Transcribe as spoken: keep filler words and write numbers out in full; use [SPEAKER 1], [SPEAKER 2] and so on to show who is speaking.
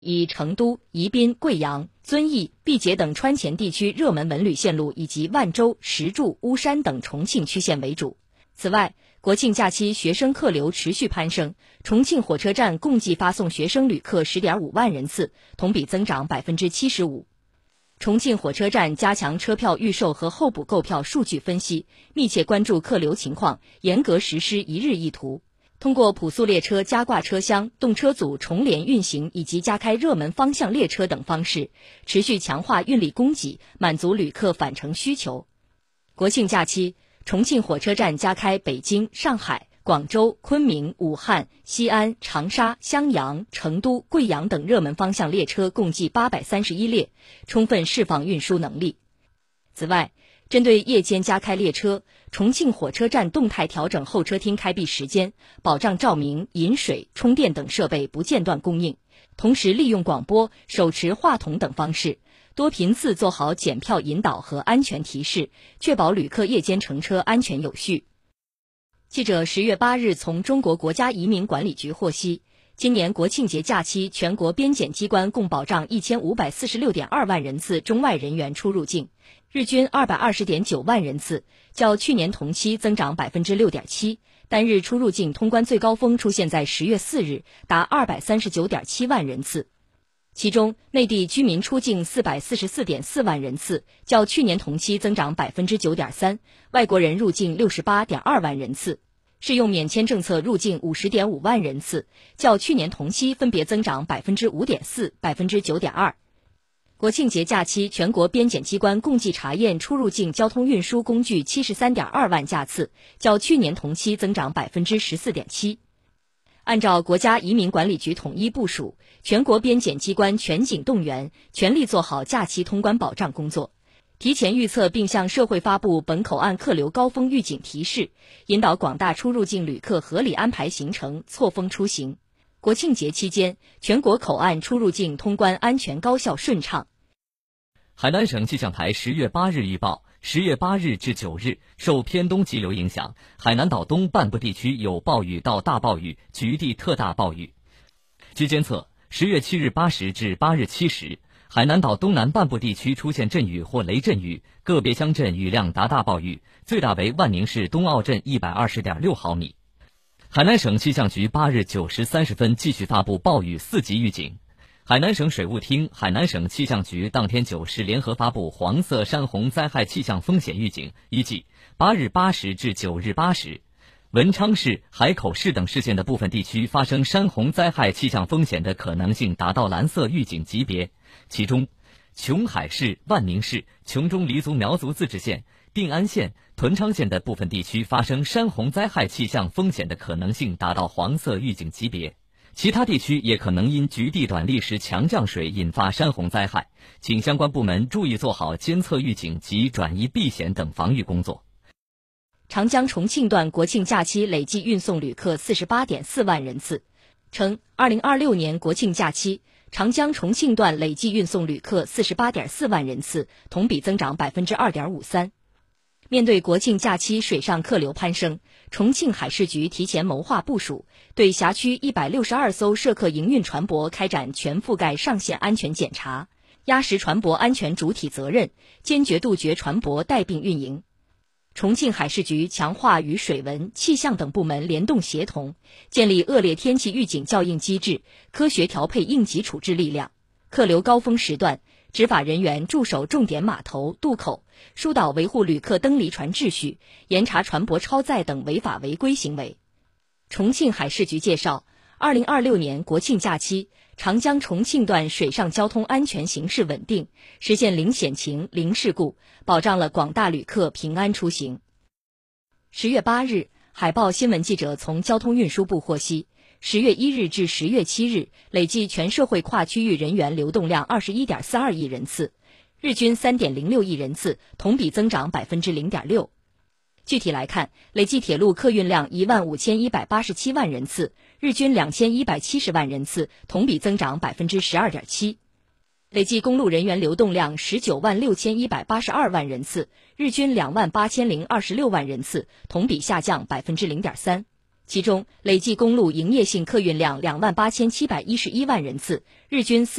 [SPEAKER 1] 以成都、宜宾、贵阳、遵义、毕节等川黔地区热门文旅线路以及万州、石柱、巫山等重庆区线为主。此外，国庆假期学生客流持续攀升，重庆火车站共计发送学生旅客 十点五万人次，同比增长 百分之七十五。重庆火车站加强车票预售和候补购票数据分析，密切关注客流情况，严格实施一日一图。通过普速列车加挂车厢、动车组重联运行以及加开热门方向列车等方式，持续强化运力供给，满足旅客返程需求。国庆假期，重庆火车站加开北京、上海、广州、昆明、武汉、西安、长沙、襄阳、成都、贵阳等热门方向列车共计八百三十一列，充分释放运输能力。此外，针对夜间加开列车，重庆火车站动态调整候车厅开闭时间，保障照明、饮水、充电等设备不间断供应，同时利用广播、手持话筒等方式，多频次做好检票引导和安全提示，确保旅客夜间乘车安全有序。记者十月八日从中国国家移民管理局获悉，今年国庆节假期，全国边检机关共保障一千五百四十六点二万人次中外人员出入境，日均二百二十点九万人次，较去年同期增长 百分之六点七。单日出入境通关最高峰出现在十月四日，达二百三十九点七万人次。其中，内地居民出境四百四十四点四万人次，较去年同期增长 百分之九点三；外国人入境六十八点二万人次。适用免签政策入境 五十点五万人次，较去年同期分别增长 百分之五点四、百分之九点二。国庆节假期，全国边检机关共计查验出入境交通运输工具 七十三点二万架次，较去年同期增长 百分之十四点七。按照国家移民管理局统一部署，全国边检机关全警动员，全力做好假期通关保障工作，提前预测并向社会发布本口岸客流高峰预警提示，引导广大出入境旅客合理安排行程，错峰出行。国庆节期间，全国口岸出入境通关安全高效顺畅。
[SPEAKER 2] 海南省气象台十月八日预报，十月八日至九日，受偏东急流影响，海南岛东半部地区有暴雨到大暴雨，局地特大暴雨。据监测，十月七日八时至八日七时，海南岛东南半部地区出现阵雨或雷阵雨，个别乡镇雨量达大暴雨，最大为万宁市东澳镇 一百二十点六毫米。海南省气象局八日九时三十分继续发布暴雨四级预警。海南省水务厅、海南省气象局当天九时联合发布黄色山洪灾害气象风险预警，预计八日八时至九日八时，文昌市、海口市等市县的部分地区发生山洪灾害气象风险的可能性达到蓝色预警级别，其中琼海市、万宁市、琼中黎族苗族自治县、定安县、屯昌县的部分地区发生山洪灾害气象风险的可能性达到黄色预警级别。其他地区也可能因局地短砺时强降水引发山洪灾害，请相关部门注意做好监测预警及转移避险等防御工作。
[SPEAKER 1] 长江重庆段国庆假期累计运送旅客 四十八点四万人次，称二零二六年国庆假期，长江重庆段累计运送旅客 四十八点四万人次，同比增长 百分之二点五三。面对国庆假期水上客流攀升，重庆海事局提前谋划部署，对辖区一百六十二艘涉客营运船舶开展全覆盖上线安全检查，压实船舶安全主体责任，坚决杜绝船舶带病运营。重庆海事局强化与水文、气象等部门联动协同，建立恶劣天气预警校应机制，科学调配应急处置力量。客流高峰时段，执法人员驻守重点码头、渡口，疏导维护旅客登离船秩序，严查船舶超载等违法违规行为。重庆海事局介绍，二零二六年国庆假期，长江重庆段水上交通安全形势稳定，实现零险情、零事故，保障了广大旅客平安出行。十月八日，海报新闻记者从交通运输部获悉，十月一日至十月七日，累计全社会跨区域人员流动量 二十一点四二亿人次，日均 三点零六亿人次，同比增长 百分之零点六。具体来看，累计铁路客运量一万五千一百八十七万人次，日均两千一百七十万人次，同比增长 百分之十二点七。累计公路人员流动量十九万六千一百八十二万人次，日均两万八千零二十六万人次，同比下降 百分之零点三。 其中累计公路营业性客运量两万八千七百一十一万人次，日均